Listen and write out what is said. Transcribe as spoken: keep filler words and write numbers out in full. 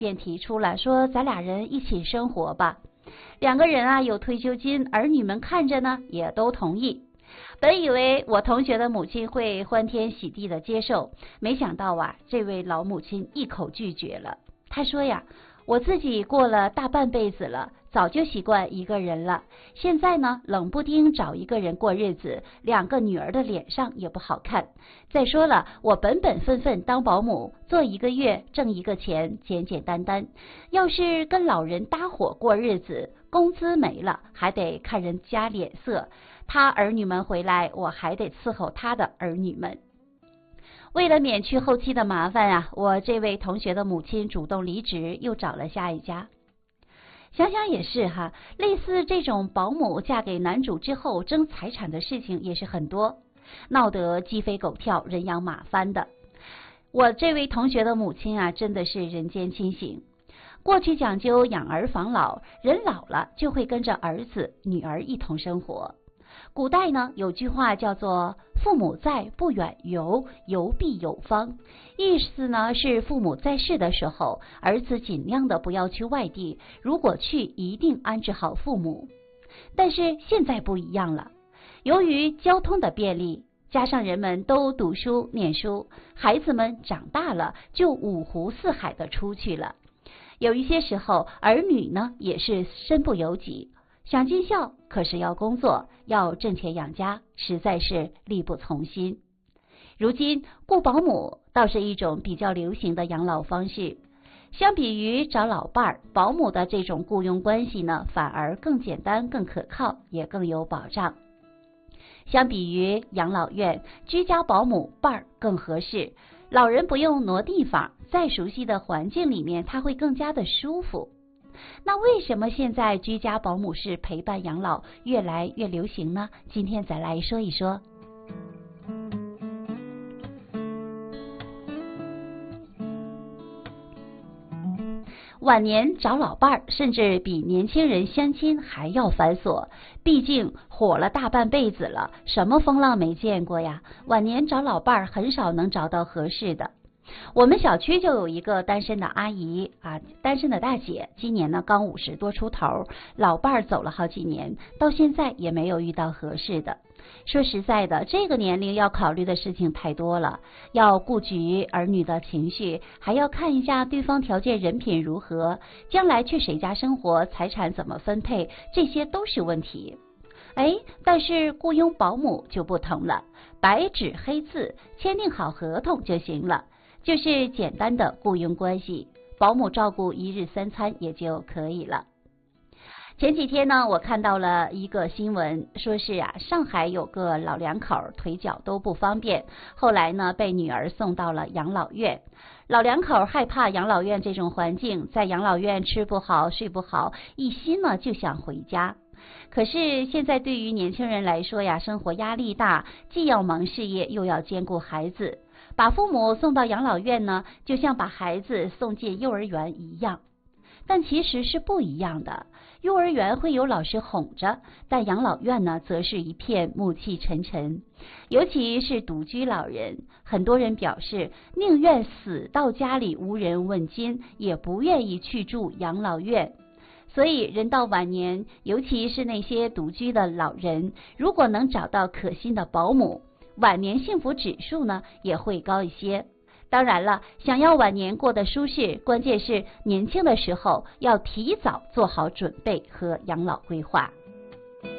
便提出了说咱俩人一起生活吧。两个人啊有退休金，儿女们看着呢也都同意。本以为我同学的母亲会欢天喜地的接受，没想到啊这位老母亲一口拒绝了。她说呀，我自己过了大半辈子了，早就习惯一个人了，现在呢冷不丁找一个人过日子，两个女儿的脸上也不好看。再说了，我本本分分当保姆，做一个月挣一个钱，简简单单。要是跟老人搭伙过日子，工资没了还得看人家脸色，他儿女们回来，我还得伺候他的儿女们。为了免去后期的麻烦啊，我这位同学的母亲主动离职，又找了下一家。想想也是哈，类似这种保姆嫁给男主之后争财产的事情也是很多，闹得鸡飞狗跳，人仰马翻的。我这位同学的母亲啊，真的是人间清醒。过去讲究养儿防老，人老了就会跟着儿子女儿一同生活。古代呢有句话叫做父母在，不远游，游必有方，意思呢是父母在世的时候，儿子尽量的不要去外地，如果去一定安置好父母。但是现在不一样了，由于交通的便利，加上人们都读书念书，孩子们长大了就五湖四海的出去了。有一些时候儿女呢也是身不由己，想尽孝，可是要工作，要挣钱养家，实在是力不从心。如今雇保姆倒是一种比较流行的养老方式，相比于找老伴儿，保姆的这种雇佣关系呢，反而更简单、更可靠，也更有保障。相比于养老院，居家保姆伴儿更合适，老人不用挪地方，在熟悉的环境里面，他会更加的舒服。那为什么现在居家保姆式陪伴养老越来越流行呢？今天再来说一说。晚年找老伴儿，甚至比年轻人相亲还要繁琐，毕竟火了大半辈子了，什么风浪没见过呀？晚年找老伴儿很少能找到合适的。我们小区就有一个单身的阿姨啊，单身的大姐，今年呢刚五十多出头，老伴儿走了好几年，到现在也没有遇到合适的。说实在的，这个年龄要考虑的事情太多了，要顾及儿女的情绪，还要看一下对方条件人品如何，将来去谁家生活，财产怎么分配，这些都是问题。哎，但是雇佣保姆就不同了，白纸黑字签订好合同就行了，就是简单的雇佣关系，保姆照顾一日三餐也就可以了。前几天呢，我看到了一个新闻，说是啊，上海有个老两口腿脚都不方便，后来呢被女儿送到了养老院。老两口害怕养老院这种环境，在养老院吃不好睡不好，一心呢就想回家。可是现在对于年轻人来说呀，生活压力大，既要忙事业又要兼顾孩子，把父母送到养老院呢，就像把孩子送进幼儿园一样。但其实是不一样的，幼儿园会有老师哄着，但养老院呢，则是一片暮气沉沉。尤其是独居老人，很多人表示宁愿死到家里无人问津，也不愿意去住养老院。所以人到晚年，尤其是那些独居的老人，如果能找到可信的保姆，晚年幸福指数呢也会高一些。当然了，想要晚年过得舒适，关键是年轻的时候要提早做好准备和养老规划。